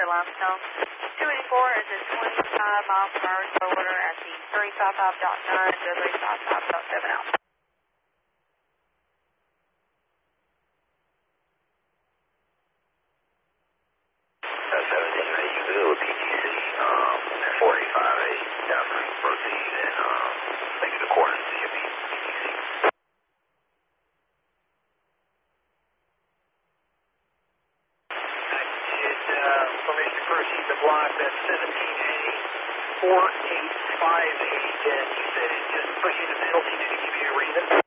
Limestone. 284 is a 25 mile per hour slow order at the 355.9 to 355.7 out. You will PTC 485A downstream proceed and make it according to your PTC. Permission to proceed to block, that's 17A 4858, and you said it just pushing to the LT to give you a reason?